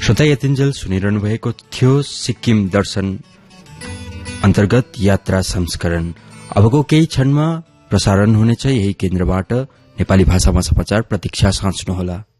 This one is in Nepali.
श्रोता यतिन्जेल सुनिरहनु भएको थियो सिक्किम दर्शन अन्तर्गत यात्रा संस्करण। अबको केही क्षणमा प्रसारण हुनेछ यही केन्द्रबाट नेपाली भाषामा समाचार। प्रतीक्षा साँच्नुहोला।